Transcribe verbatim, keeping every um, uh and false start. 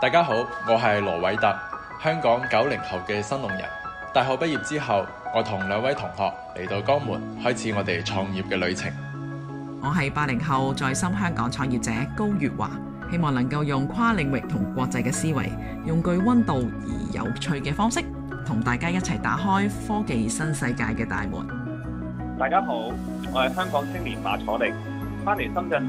大家好，我係羅偉特，香港九零後嘅新農人。大學畢業之後，我同兩位同學嚟到江門，開始我哋創業嘅旅程。 我係八零後在深香港創業者高月華，希望能夠用跨領域同國際嘅思維，用具溫度而有趣嘅方式，同大家一齊打開科技新世界嘅大門。 大家好，我係香港青年馬楚力，翻嚟深圳